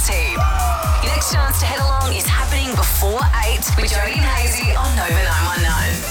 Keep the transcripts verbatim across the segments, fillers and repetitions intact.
Breakfast Heap. Your next chance to head along is happening before eight with Jody and Hazy on Nova nine one nine.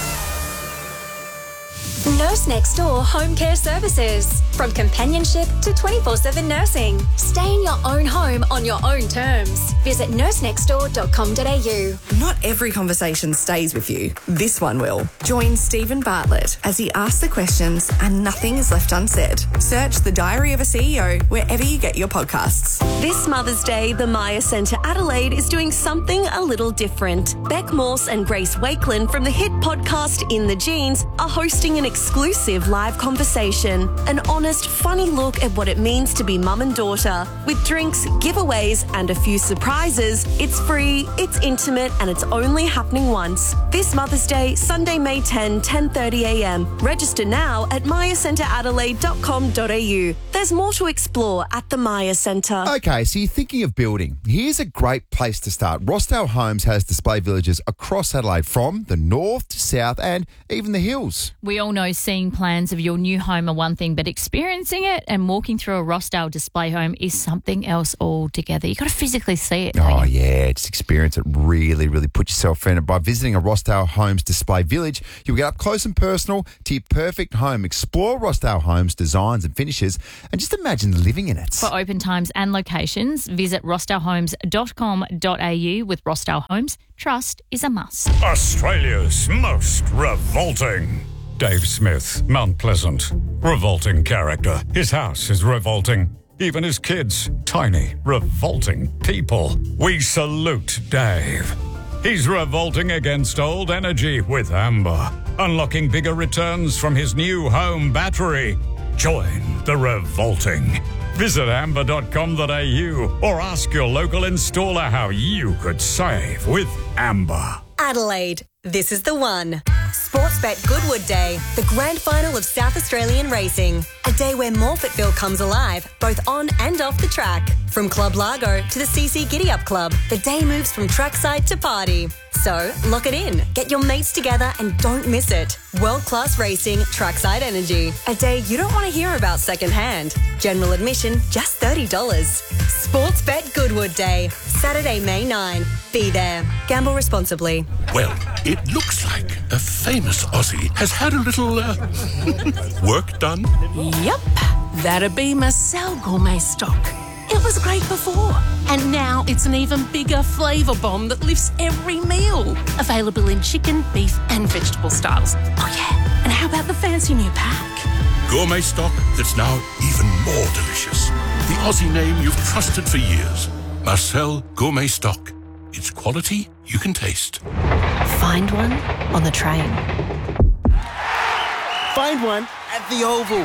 Nurse Next Door Home Care Services. From companionship to twenty-four seven nursing. Stay in your own home on your own terms. Visit nurse next door dot com dot a u. Not every conversation stays with you. This one will. Join Stephen Bartlett as he asks the questions and nothing is left unsaid. Search The Diary of a C E O wherever you get your podcasts. This Mother's Day, the Maya Centre Adelaide is doing something a little different. Beck Morse and Grace Wakeland from the hit podcast In the Jeans are hosting an exclusive live conversation, an honest, funny look at what it means to be mum and daughter. With drinks, giveaways and a few surprises, it's free, it's intimate and it's only happening once. This Mother's Day, Sunday, May tenth, ten thirty a m. Register now at maya centre adelaide dot com dot a u. There's more to explore at the Maya Centre. Okay, so you're thinking of building. Here's a great place to start. Rossdale Homes has display villages across Adelaide from the north to south and even the hills. We all know seeing plans of your new home are one thing, but experiencing it and walking through a Rossdale display home is something else altogether. You've got to physically see it. Oh, yeah, just experience it. Really, really put yourself in it. By visiting a Rossdale Homes display village, you'll get up close and personal to your perfect home. Explore Rossdale Homes designs and finishes and just imagine living in it. For open times and locations, visit rossdale homes dot com dot a u. With Rossdale Homes, trust is a must. Australia's most revolting. Dave Smith, Mount Pleasant. Revolting character. His house is revolting. Even his kids. Tiny, revolting people. We salute Dave. He's revolting against old energy with Amber. Unlocking bigger returns from his new home battery. Join the revolting. Visit amber dot com dot a u or ask your local installer how you could save with Amber. Adelaide, this is the one. Sportsbet Goodwood Day, the grand final of South Australian racing. A day where Morfettville comes alive, both on and off the track. From Club Largo to the C C Giddy Up Club, the day moves from trackside to party. So, lock it in, get your mates together and don't miss it. World-class racing, trackside energy. A day you don't want to hear about secondhand. General admission, just thirty dollars. Sportsbet Goodwood Day, Saturday, May ninth. Be there. Gamble responsibly. Well, it looks like a famous Aussie has had a little uh, work done. Yep, that'd be Marcel Gourmet Stock. It was great before, and now it's an even bigger flavour bomb that lifts every meal. Available in chicken, beef and vegetable styles. Oh yeah, and how about the fancy new pack? Gourmet stock that's now even more delicious. The Aussie name you've trusted for years. Marcel Gourmet Stock. It's quality you can taste. Find one on the train. Find one at the Oval.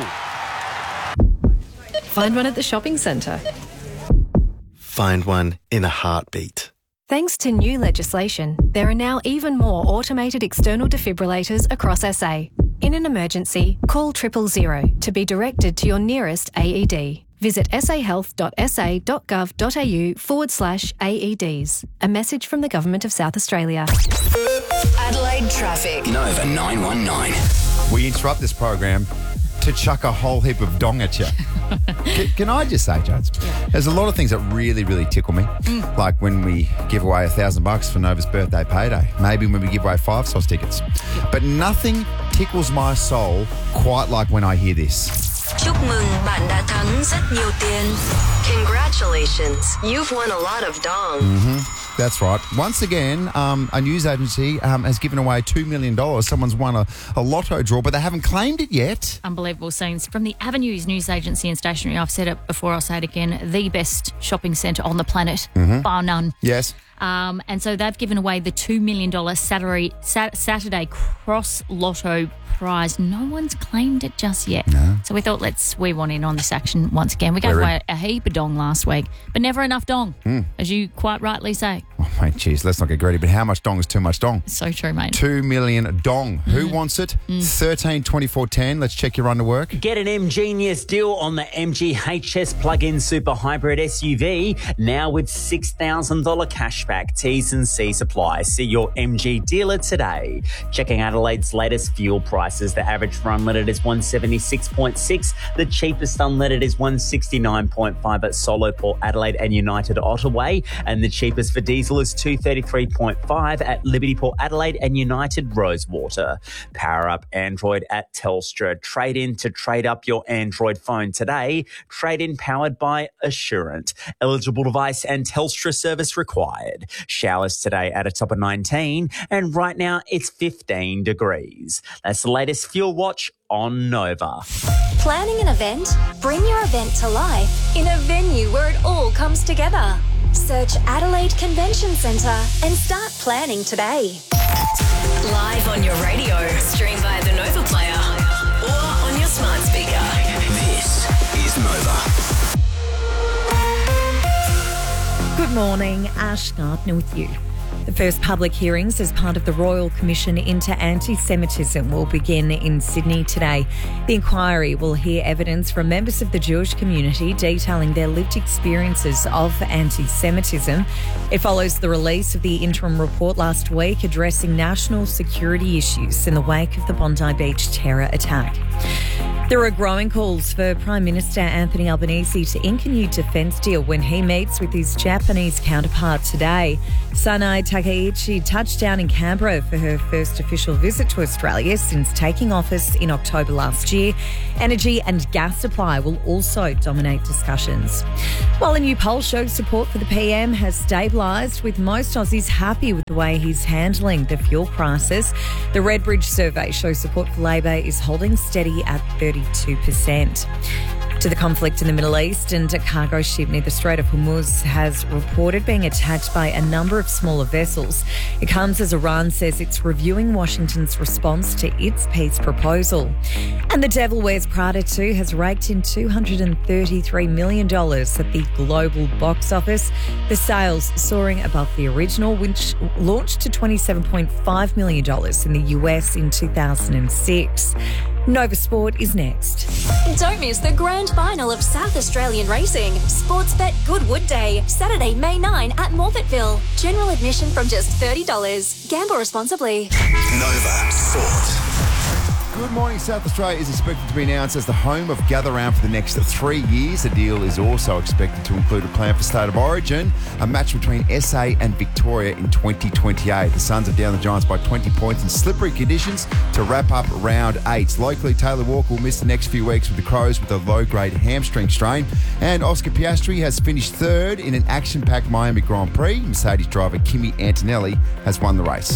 Find one at the shopping centre. Find one in a heartbeat. Thanks to new legislation, there are now even more automated external defibrillators across S A. In an emergency, call triple zero to be directed to your nearest A E D. Visit sahealth dot s a dot gov dot a u forward slash A E Ds. A message from the Government of South Australia. Adelaide traffic. Nova nine one nine. We interrupt this program to chuck a whole heap of dong at you. can, can I just say, Jones, yeah. There's a lot of things that really, really tickle me. Mm. Like when we give away a thousand bucks for Nova's birthday payday. Maybe when we give away five sauce tickets. But nothing tickles my soul quite like when I hear this. Chúc mừng, bạn đã thắng rất nhiều tiền. Congratulations, you've won a lot of dong. Mm-hmm. That's right. Once again, um, a news agency um, has given away two million dollars. Someone's won a, a lotto draw, but they haven't claimed it yet. Unbelievable scenes from the Avenues news agency and stationery. I've said it before, I'll say it again. The best shopping centre on the planet, mm-hmm. bar none. Yes. Um, and so they've given away the two million dollars Saturday, sat- Saturday Cross Lotto prize. No one's claimed it just yet. No. So we thought, let's we want in on this action once again. We gave away a heap of dong last week, but never enough dong, mm. as you quite rightly say. Oh, mate, geez, let's not get greedy, but how much dong is too much dong? So true, mate. Two million dong. Mm. Who wants it? Mm. thirteen twenty-four ten. Let's check your run to work. Get an M-Genius deal on the M G H S plug-in super hybrid S U V, now with six thousand dollars cashback. track. T's and C's apply. See your M G dealer today. Checking Adelaide's latest fuel prices. The average for unleaded is one seventy-six point six. The cheapest unleaded is one sixty-nine point five at Solo, Port Adelaide and United Ottaway. And the cheapest for diesel is two thirty-three point five at Liberty Port Adelaide and United Rosewater. Power up Android at Telstra. Trade in to trade up your Android phone today. Trade in powered by Assurant. Eligible device and Telstra service required. Showers today at a top of nineteen, and right now it's fifteen degrees. That's the latest fuel watch on Nova. Planning an event? Bring your event to life in a venue where it all comes together. Search Adelaide Convention Centre and start planning today. Live on your radio, stream via the Nova Player or on your smart speaker. This is Nova. Good morning, Ash Gardner with you. The first public hearings as part of the Royal Commission into Anti-Semitism will begin in Sydney today. The inquiry will hear evidence from members of the Jewish community detailing their lived experiences of anti-Semitism. It follows the release of the interim report last week addressing national security issues in the wake of the Bondi Beach terror attack. There are growing calls for Prime Minister Anthony Albanese to ink a new defence deal when he meets with his Japanese counterpart today. Sanae Takaichi touched down in Canberra for her first official visit to Australia since taking office in October last year. Energy and gas supply will also dominate discussions. While a new poll shows support for the P M has stabilised, with most Aussies happy with the way he's handling the fuel crisis. The Redbridge survey shows support for Labor is holding steady at thirty-two percent. To the conflict in the Middle East, and a cargo ship near the Strait of Hormuz has reported being attacked by a number of smaller vessels. It comes as Iran says it's reviewing Washington's response to its peace proposal. And The Devil Wears Prada two has raked in two hundred thirty-three million dollars at the global box office. The sales soaring above the original, which launched to twenty-seven point five million dollars in the U S in two thousand six. Nova Sport is next. Don't miss the grand final of South Australian Racing. Sportsbet Goodwood Day, Saturday, May ninth at Morphettville. General admission from just thirty dollars. Gamble responsibly. Nova Sport. Good morning. South Australia is expected to be announced as the home of Gather Round for the next three years. The deal is also expected to include a plan for State of Origin, a match between S A and Victoria in twenty twenty-eight. The Suns are down the Giants by twenty points in slippery conditions to wrap up round eight. Locally, Taylor Walker will miss the next few weeks with the Crows with a low-grade hamstring strain. And Oscar Piastri has finished third in an action-packed Miami Grand Prix. Mercedes driver Kimi Antonelli has won the race.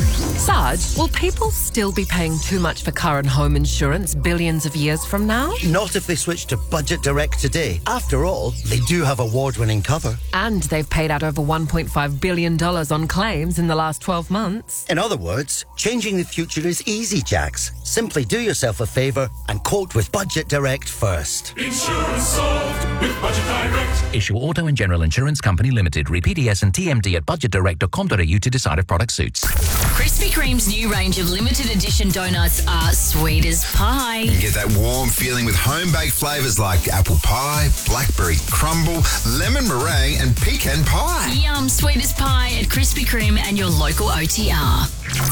Sarge, will people still be paying too much for car and home insurance billions of years from now? Not if they switch to Budget Direct today. After all, they do have award-winning cover. And they've paid out over one point five billion dollars on claims in the last twelve months. In other words, changing the future is easy, Jax. Simply do yourself a favour and quote with Budget Direct first. Insurance solved with Budget Direct. Issue Auto and General Insurance Company Limited. Read P D S and T M D at budget direct dot com dot a u to decide if product suits. Krispy Kreme's new range of limited edition donuts are sweet as pie. You get that warm feeling with home-baked flavours like apple pie, blackberry crumble, lemon meringue and pecan pie. Yum, sweet as pie at Krispy Kreme and your local O T R.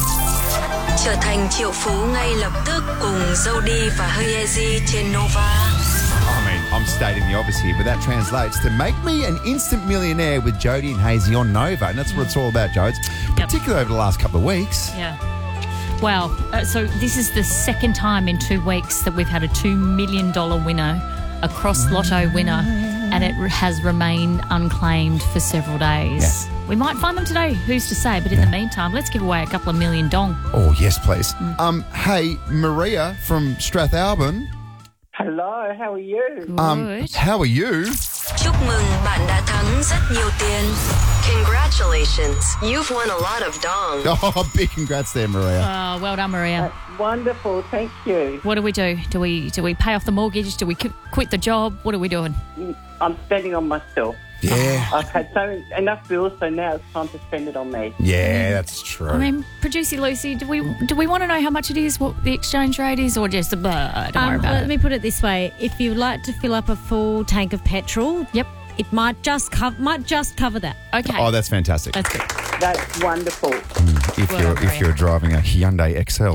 Trở thành triệu phú ngay lập tức cùng Jody và Hayezi trên Nova. I mean, I'm stating the obvious here, but that translates to make me an instant millionaire with Jody and Hazy on Nova. And that's what it's all about, Jodes. Particularly over the last couple of weeks. Yeah. Wow. Uh, so this is the second time in two weeks that we've had a two million dollars winner, a cross lotto winner, and it has remained unclaimed for several days. Yeah. We might find them today, who's to say? But in yeah. the meantime, let's give away a couple of million dong. Oh, yes, please. Mm. Um, hey, Maria from Strathalbyn. Hello, how are you? Good. Um, how are you? Chúc mừng, bạn đã thắng rất nhiều tiền. Congratulations, you've won a lot of dong. Oh, big congrats there, Maria. Oh, well done, Maria. That's wonderful, thank you. What do we do? Do we do we pay off the mortgage? Do we quit the job? What are we doing? I'm spending on myself. Yeah. I've had so enough bills, so now it's time to spend it on me. Yeah, that's true. I mean, producer Lucy, do we do we want to know how much it is, what the exchange rate is, or just a blah, don't um, worry about let it? me put it this way. If you'd like to fill up a full tank of petrol, yep, It might just cover might just cover that. Okay. Oh, that's fantastic. That's good. That's wonderful. If Well you're done, if Maria. you're driving a Hyundai X L.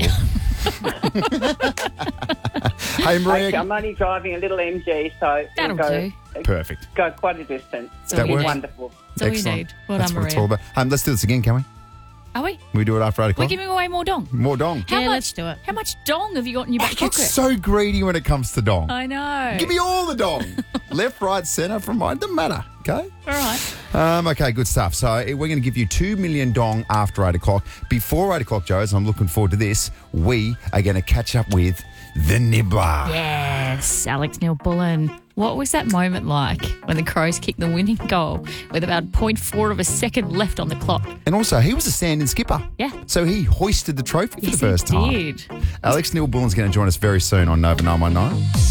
Hey, Maria. Okay, I'm only driving a little M G, so That'll it'll go, do. Perfect. go quite a distance. That It'll be works. wonderful. That's all you Excellent. need. Well That's done, what it's Maria. all about. Um, let's do this again, can we? Are we? Can we do it after eight We're o'clock? giving away more dong. More dong. How Yeah, much, let's do it. How much dong have you got in your back I pocket? get so greedy when it comes to dong. I know. Give me all the dong. Left, right, centre, from mine. Doesn't matter. Okay? All right. Um, okay, good stuff. So eh, we're going to give you two million dong after eight o'clock. Before eight o'clock, Joes, I'm looking forward to this. We are going to catch up with the Nibbler. Yes, Alex Neil Bullen. What was that moment like when the Crows kicked the winning goal with about zero point four of a second left on the clock? And also, he was a stand-in skipper. Yeah. So he hoisted the trophy for Yes, the first he time. did. Alex Neil Bullen's going to join us very soon on Nova nine one nine.